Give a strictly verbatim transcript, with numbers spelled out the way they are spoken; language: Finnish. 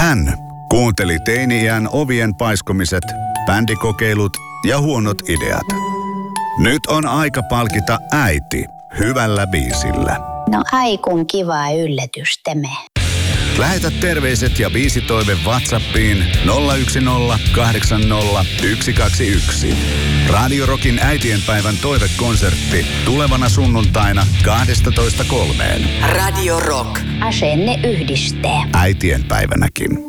Hän kuunteli teini-iän ovien paiskomiset, bändikokeilut ja huonot ideat. Nyt on aika palkita äiti hyvällä biisillä. No ai kun kiva yllätys tämä. Lähetä terveiset ja biisitoive WhatsAppiin nolla yksi nolla kahdeksan nolla yksi kaksi yksi. Radio Rockin äitienpäivän toivekonsertti tulevana sunnuntaina kaksitoista kolmeen. Radio Rock. Asenne yhdistää. Äitienpäivänäkin.